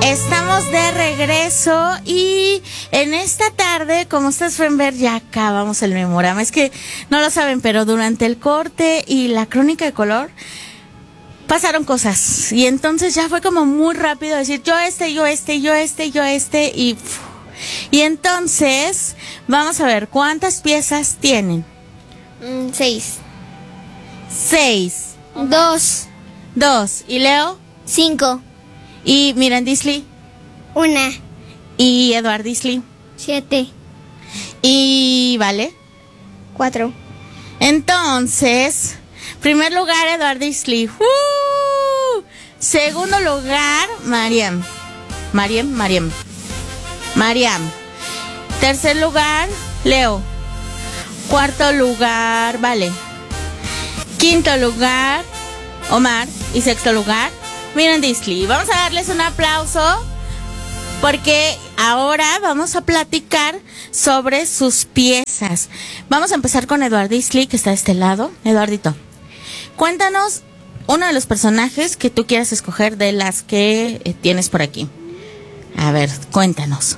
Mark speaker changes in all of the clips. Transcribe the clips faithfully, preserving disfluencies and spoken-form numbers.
Speaker 1: Estamos de regreso y en esta tarde, como ustedes pueden ver, ya acabamos el memorama. Es que no lo saben, pero durante el corte y la crónica de color pasaron cosas y entonces ya fue como muy rápido decir yo este, yo este, yo este, yo este y y entonces vamos a ver cuántas piezas tienen.
Speaker 2: Mm, seis.
Speaker 1: Seis.
Speaker 2: Dos.
Speaker 1: Dos. ¿Y Leo?
Speaker 2: Cinco.
Speaker 1: ¿Y Mirandisley?
Speaker 2: Una.
Speaker 1: ¿Y Eduardisley?
Speaker 2: Siete.
Speaker 1: ¿Y Vale?
Speaker 2: Cuatro.
Speaker 1: Entonces, primer lugar, Eduardisley. ¡Uh! Segundo lugar, Mariam. Mariam, Mariam. Mariam. Tercer lugar, Leo. Cuarto lugar, Vale. Quinto lugar, Omar. Y sexto lugar, Mirandisley. Vamos a darles un aplauso porque ahora vamos a platicar sobre sus piezas. Vamos a empezar con Eduardisley, que está de este lado. Eduardito, cuéntanos uno de los personajes que tú quieras escoger de las que eh, tienes por aquí. A ver, cuéntanos.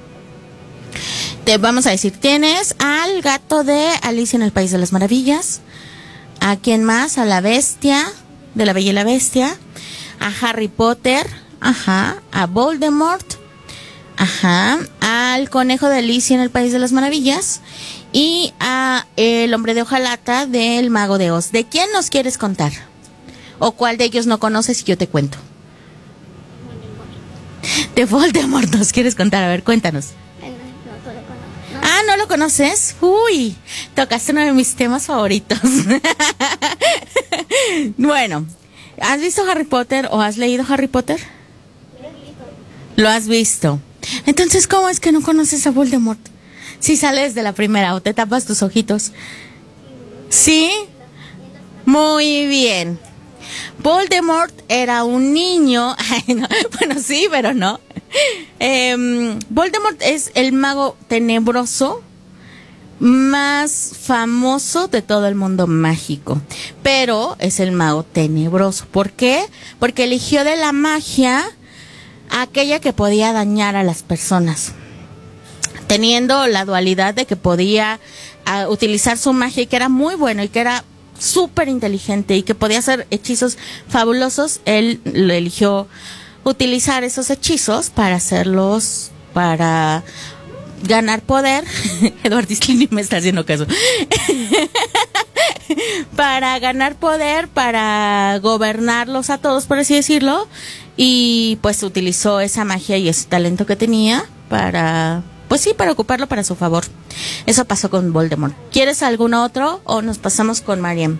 Speaker 1: Te vamos a decir, tienes al gato de Alicia en el País de las Maravillas. ¿A quién más? A la bestia de La Bella y la Bestia. A Harry Potter, ajá, a Voldemort, ajá, al conejo de Alicia en el País de las Maravillas y a el hombre de hojalata del Mago de Oz. ¿De quién nos quieres contar? ¿O cuál de ellos no conoces y yo te cuento? De Voldemort nos quieres contar, a ver, cuéntanos. Ah, ¿no lo conoces? Uy, tocaste uno de mis temas favoritos. Bueno, ¿has visto Harry Potter o has leído Harry Potter? Lo he visto. Lo has visto. Entonces, ¿cómo es que no conoces a Voldemort? Si sales de la primera o te tapas tus ojitos. ¿Sí? Muy bien. Voldemort era un niño. Ay, no. Bueno, sí, pero no. Eh, Voldemort es el mago tenebroso más famoso de todo el mundo mágico, pero es el mago tenebroso. ¿Por qué? Porque eligió de la magia aquella que podía dañar a las personas, teniendo la dualidad de que podía uh, utilizar su magia y que era muy bueno y que era súper inteligente y que podía hacer hechizos fabulosos. Él lo eligió utilizar esos hechizos para hacerlos, para ganar poder. Eduardisley ni me está haciendo caso. Para ganar poder, para gobernarlos a todos, por así decirlo. Y pues utilizó esa magia y ese talento que tenía para, pues sí, para ocuparlo para su favor. Eso pasó con Voldemort. ¿Quieres algún otro o nos pasamos con Mariam?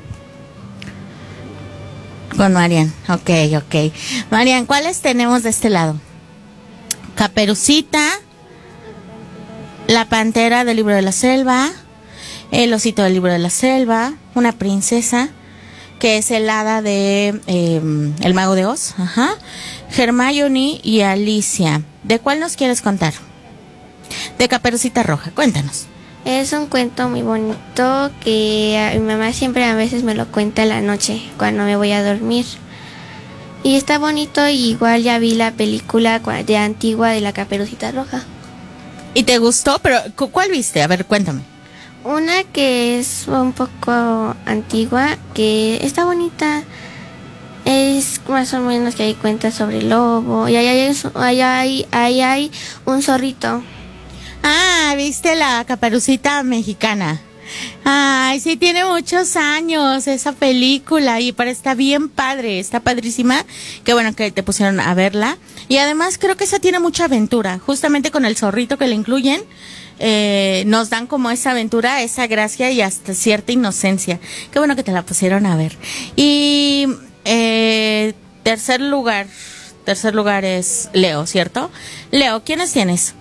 Speaker 1: Con Marian, ok, ok. Marian, ¿cuáles tenemos de este lado? Caperucita, la pantera del libro de la selva, el osito del libro de la selva, una princesa, que es el hada de eh, El Mago de Oz, ajá, Hermione y Alicia. ¿De cuál nos quieres contar? De Caperucita Roja, cuéntanos.
Speaker 2: Es un cuento muy bonito que a, mi mamá siempre a veces me lo cuenta en la noche cuando me voy a dormir. Y está bonito, y igual ya vi la película de antigua de la Caperucita Roja.
Speaker 1: ¿Y te gustó? Pero ¿cuál viste? A ver, cuéntame.
Speaker 2: Una que es un poco antigua, que está bonita. Es más o menos que hay cuentas sobre el lobo. Y ahí hay, ahí hay, ahí hay un zorrito.
Speaker 1: Ah, ¿viste la Caperucita mexicana? Ay, sí, tiene muchos años esa película y pero está bien padre, está padrísima. Qué bueno que te pusieron a verla. Y además creo que esa tiene mucha aventura, justamente con el zorrito que le incluyen. Eh, nos dan como esa aventura, esa gracia y hasta cierta inocencia. Qué bueno que te la pusieron a ver. Y eh, tercer lugar, tercer lugar es Leo, ¿cierto? Leo, ¿quiénes tienes?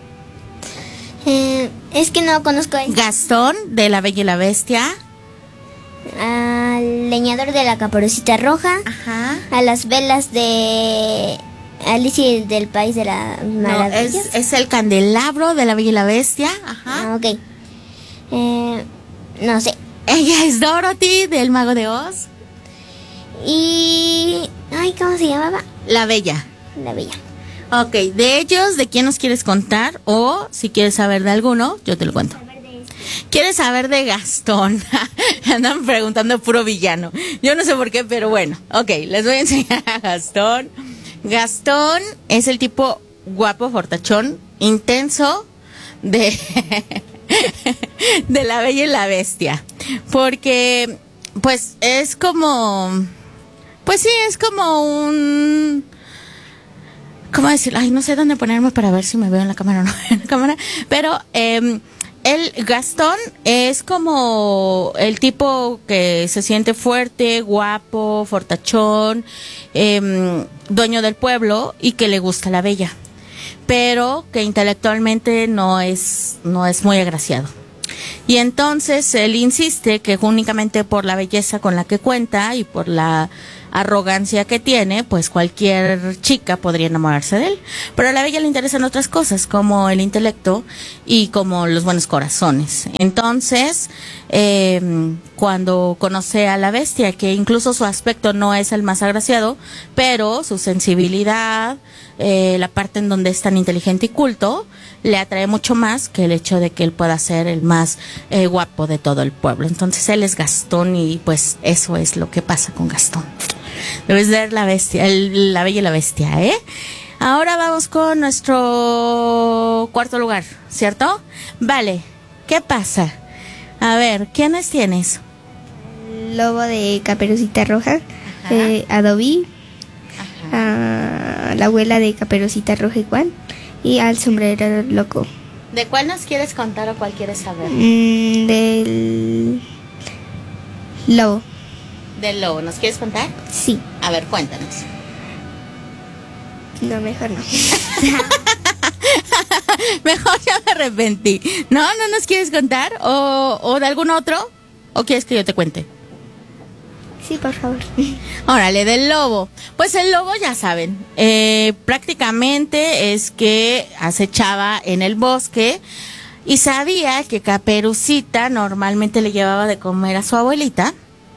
Speaker 2: Eh, es que no conozco a él.
Speaker 1: Gastón, de La Bella y la Bestia.
Speaker 2: Al leñador de la Caperucita Roja.
Speaker 1: Ajá.
Speaker 2: A las velas de Alicia del País de las Maravillas.
Speaker 1: No, es, es el candelabro de La Bella y la Bestia. Ajá.
Speaker 2: Ah, ok. Eh, no sé.
Speaker 1: Ella es Dorothy, del Mago de Oz.
Speaker 2: Y... ay, ¿cómo se llamaba?
Speaker 1: La Bella.
Speaker 2: La Bella.
Speaker 1: Ok, de ellos, ¿de quién nos quieres contar? O si quieres saber de alguno, yo te lo cuento. ¿Quieres saber de Gastón? Andan preguntando puro villano. Yo no sé por qué, pero bueno. Ok, les voy a enseñar a Gastón. Gastón es el tipo guapo, fortachón, intenso de, de La Bella y la Bestia. Porque, pues, es como... Pues sí, es como un... ¿Cómo decirlo? Ay, no sé dónde ponerme para ver si me veo en la cámara o no en la cámara. Pero... Eh, El Gastón es como el tipo que se siente fuerte, guapo, fortachón, eh, dueño del pueblo y que le gusta la bella, pero que intelectualmente no es, no es muy agraciado. Y entonces él insiste que únicamente por la belleza con la que cuenta y por la arrogancia que tiene, pues cualquier chica podría enamorarse de él. Pero a la bella le interesan otras cosas, como el intelecto y como los buenos corazones. Entonces, eh, cuando conoce a la bestia, que incluso su aspecto no es el más agraciado, pero su sensibilidad, eh, la parte en donde es tan inteligente y culto, le atrae mucho más que el hecho de que él pueda ser el más eh, guapo de todo el pueblo. Entonces él es Gastón y pues eso es lo que pasa con Gastón. Debes ver la bestia, el, la Bella y la Bestia, ¿eh? Ahora vamos con nuestro cuarto lugar, ¿cierto? Vale, ¿qué pasa? A ver, ¿quiénes tienes?
Speaker 2: El lobo de Caperucita Roja, eh, Adobe, a la abuela de Caperucita Roja igual, y al sombrero loco.
Speaker 1: ¿De cuál nos quieres contar o cuál quieres saber?
Speaker 2: Mm, del lobo.
Speaker 1: Del lobo, ¿nos quieres contar?
Speaker 2: Sí.
Speaker 1: A ver, cuéntanos.
Speaker 2: No, mejor no.
Speaker 1: Mejor ya me arrepentí. ¿No? ¿No nos quieres contar? ¿O, o de algún otro? ¿O quieres que yo te cuente?
Speaker 2: Sí, por favor.
Speaker 1: Órale, del lobo. Pues el lobo, ya saben, eh, prácticamente es que acechaba en el bosque y sabía que Caperucita normalmente le llevaba de comer a su abuelita.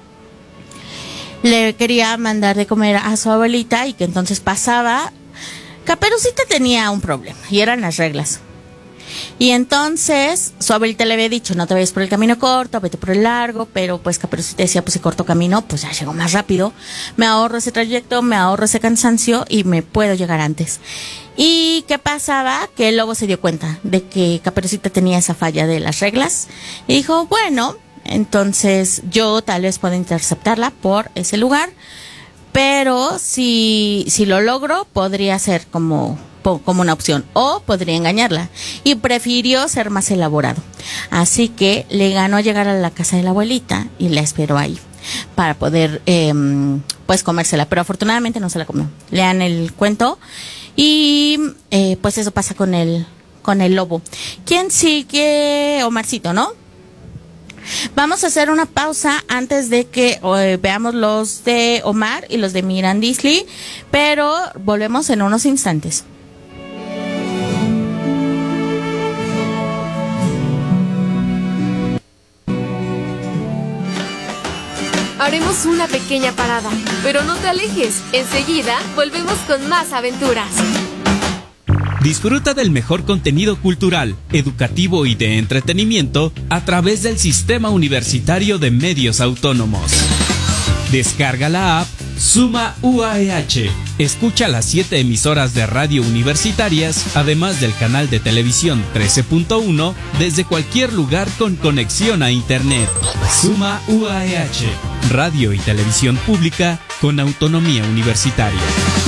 Speaker 1: Le quería mandar de comer a su abuelita y que entonces pasaba. Caperucita tenía un problema y eran las reglas. Y entonces su abuelita le había dicho, no te vayas por el camino corto, vete por el largo, pero pues Caperucita decía, pues si corto camino, pues ya llego más rápido, me ahorro ese trayecto, me ahorro ese cansancio y me puedo llegar antes. ¿Y qué pasaba? Que el lobo se dio cuenta de que Caperucita tenía esa falla de las reglas y dijo, bueno, entonces yo tal vez pueda interceptarla por ese lugar, pero si, si lo logro podría ser como, como una opción o podría engañarla, y prefirió ser más elaborado, así que le ganó llegar a la casa de la abuelita y la esperó ahí para poder eh, pues comérsela, pero afortunadamente no se la comió. Lean el cuento y eh, pues eso pasa con el, con el lobo. ¿Quién sigue? Omarcito, ¿no? Vamos a hacer una pausa antes de que eh, veamos los de Omar y los de Mirandisli, pero volvemos en unos instantes.
Speaker 3: Haremos una pequeña parada, pero no te alejes. Enseguida volvemos con más aventuras.
Speaker 4: Disfruta del mejor contenido cultural, educativo y de entretenimiento a través del Sistema Universitario de Medios Autónomos. Descarga la app Suma U A E H. Escucha las siete emisoras de radio universitarias, además del canal de televisión trece punto uno, desde cualquier lugar con conexión a Internet. Suma U A E H. Radio y televisión pública con autonomía universitaria.